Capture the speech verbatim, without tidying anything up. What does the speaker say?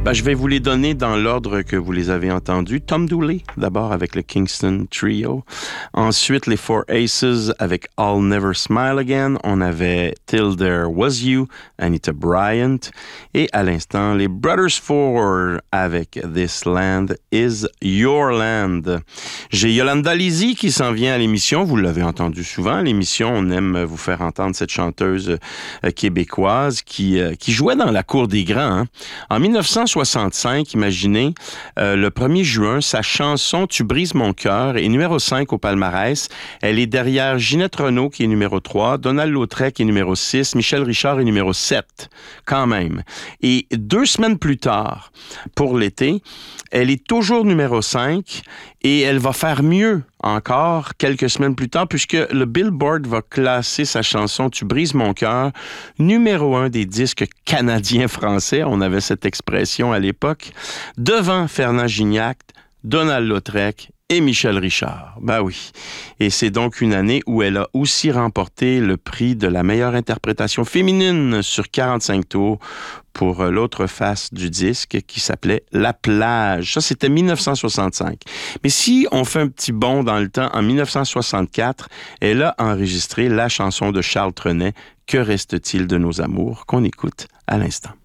Ben, je vais vous les donner dans l'ordre que vous les avez entendus. Tom Dooley, d'abord avec le Kingston Trio. Ensuite, les Four Aces avec I'll Never Smile Again. On avait Till There Was You, Anita Bryant. Et à l'instant, les Brothers Four avec This Land Is Your Land. J'ai Yolanda Lisi qui s'en vient à l'émission. Vous l'avez entendu souvent. À l'émission, on aime vous faire entendre cette chanteuse euh, québécoise qui, euh, qui jouait dans la cour des grands. Hein. En dix-neuf cent soixante-cinq, imaginez, euh, le premier juin, sa chanson « Tu brises mon cœur » est numéro cinq au palmarès. Elle est derrière Ginette Renault qui est numéro trois, Donald Lautrec qui est numéro six, Michel Richard est numéro sept, quand même. Et deux semaines plus tard, pour l'été, elle est toujours numéro cinq et elle va faire mieux encore quelques semaines plus tard puisque le Billboard va classer sa chanson « Tu brises mon cœur » numéro un des disques canadiens-français, on avait cette expression à l'époque, devant Fernand Gignac, Donald Lautrec et Michel Richard. Ben oui. Et c'est donc une année où elle a aussi remporté le prix de la meilleure interprétation féminine sur quarante-cinq tours pour l'autre face du disque qui s'appelait La plage. Ça, c'était dix-neuf cent soixante-cinq. Mais si on fait un petit bond dans le temps, en dix-neuf cent soixante-quatre, elle a enregistré la chanson de Charles Trenet, « Que reste-t-il de nos amours » qu'on écoute à l'instant.